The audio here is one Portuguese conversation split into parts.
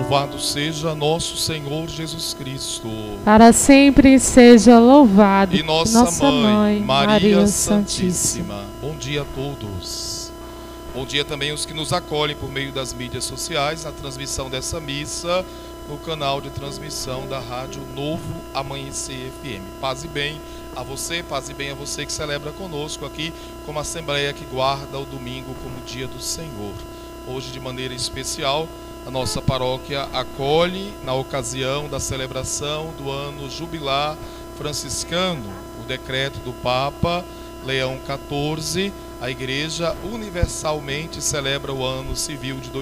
Louvado seja nosso Senhor Jesus Cristo. Para sempre seja louvado. E nossa mãe, Maria Santíssima. Bom dia a todos. Bom dia também aos que nos acolhem por meio das mídias sociais, na transmissão dessa missa, no canal de transmissão da Rádio Novo Amanhecer FM. Paz e bem a você, paz e bem a você que celebra conosco aqui como Assembleia que guarda o domingo como dia do Senhor. Hoje, de maneira especial, a nossa paróquia acolhe, na ocasião da celebração do ano jubilar franciscano, o decreto do Papa Leão XIV. A Igreja universalmente celebra o ano civil de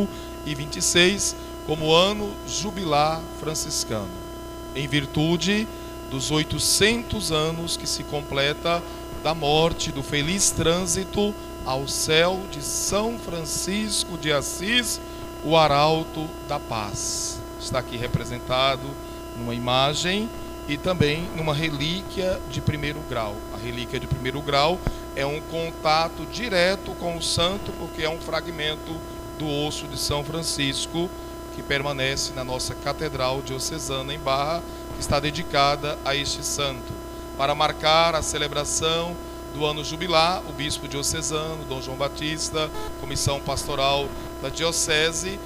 2026 como ano jubilar franciscano, em virtude dos 800 anos que se completa da morte, do feliz trânsito ao céu de São Francisco de Assis, o arauto da paz. Está aqui representado numa imagem e também numa relíquia de primeiro grau. A relíquia de primeiro grau é um contato direto com o santo, porque é um fragmento do osso de São Francisco que permanece na nossa Catedral Diocesana em Barra, que está dedicada a este santo. Para marcar a celebração do ano jubilar, o bispo diocesano, Dom João Batista, comissão pastoral da diocese,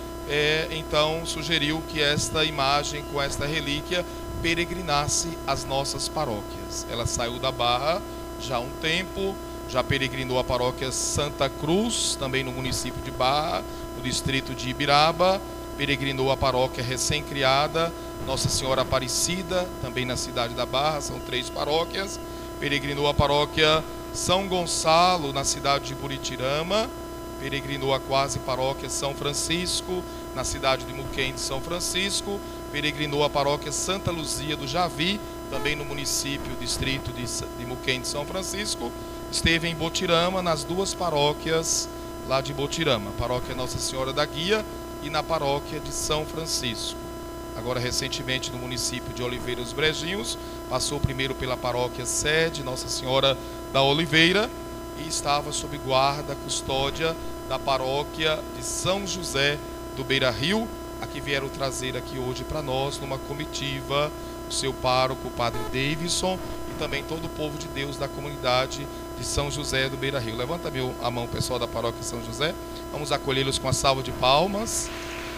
então sugeriu que esta imagem com esta relíquia peregrinasse às nossas paróquias. Ela saiu da Barra já há um tempo, já peregrinou a paróquia Santa Cruz, também no município de Barra, no distrito de Ibiraba, peregrinou a paróquia recém-criada Nossa Senhora Aparecida, também na cidade da Barra, são 3 paróquias, peregrinou a paróquia São Gonçalo, na cidade de Buritirama, peregrinou a quase paróquia São Francisco, na cidade de Muquém de São Francisco, peregrinou a paróquia Santa Luzia do Javi, também no município, distrito de Muquém de São Francisco, esteve em Botirama, nas 2 paróquias lá de Botirama, paróquia Nossa Senhora da Guia e na paróquia de São Francisco. Agora, recentemente, no município de Oliveira dos Brejinhos, passou primeiro pela paróquia sede Nossa Senhora da Oliveira e estava sob guarda, custódia da paróquia de São José do Beira Rio, a que vieram trazer aqui hoje para nós, numa comitiva, o seu pároco, o padre Davidson, e também todo o povo de Deus da comunidade de São José do Beira Rio. Levanta a mão, pessoal da paróquia São José. Vamos acolhê-los com a salva de palmas.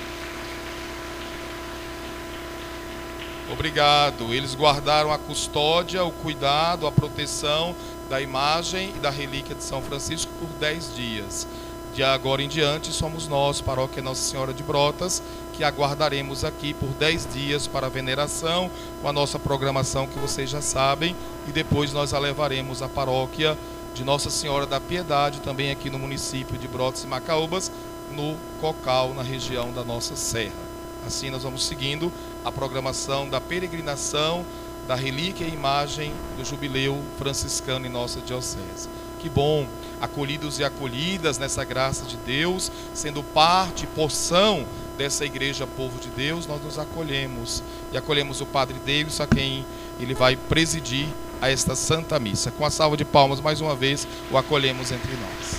Obrigado. Eles guardaram a custódia, o cuidado, a proteção da imagem e da relíquia de São Francisco por 10 dias. De agora em diante, somos nós, paróquia Nossa Senhora de Brotas, que aguardaremos aqui por 10 dias para a veneração, com a nossa programação que vocês já sabem, e depois nós a levaremos à paróquia de Nossa Senhora da Piedade, também aqui no município de Brotas e Macaúbas, no Cocal, na região da nossa serra. Assim nós vamos seguindo a programação da peregrinação, da relíquia e imagem do jubileu franciscano em nossa diocese. Que bom, acolhidos e acolhidas nessa graça de Deus, sendo parte, porção dessa igreja povo de Deus, nós nos acolhemos. E acolhemos o Padre Davidson, a quem ele vai presidir a esta Santa Missa. Com a salva de palmas, mais uma vez, o acolhemos entre nós.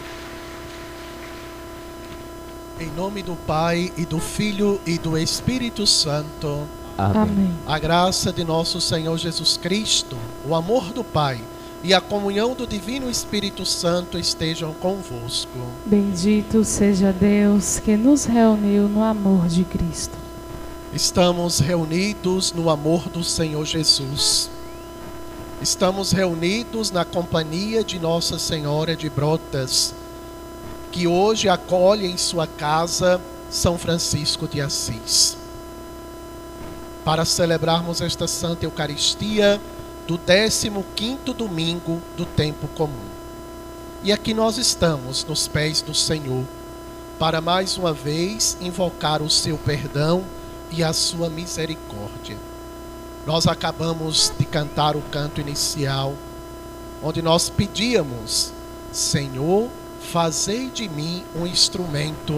Em nome do Pai, e do Filho, e do Espírito Santo. Amém. A graça de nosso Senhor Jesus Cristo, o amor do Pai e a comunhão do Divino Espírito Santo estejam convosco. Bendito seja Deus que nos reuniu no amor de Cristo. Estamos reunidos no amor do Senhor Jesus. Estamos reunidos na companhia de Nossa Senhora de Brotas, que hoje acolhe em sua casa São Francisco de Assis, para celebrarmos esta Santa Eucaristia do 15º domingo do tempo comum. E aqui nós estamos nos pés do Senhor, para mais uma vez invocar o seu perdão e a sua misericórdia. Nós acabamos de cantar o canto inicial, onde nós pedíamos: Senhor, fazei de mim um instrumento